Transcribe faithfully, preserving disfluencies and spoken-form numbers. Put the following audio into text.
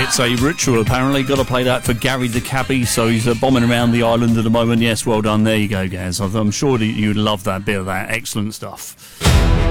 It's a ritual, apparently. Got to play that for Gary the cabbie, so he's uh, bombing around the island at the moment. Yes, well done. There you go, Gaz. I'm sure that you'd love that bit of that. Excellent stuff.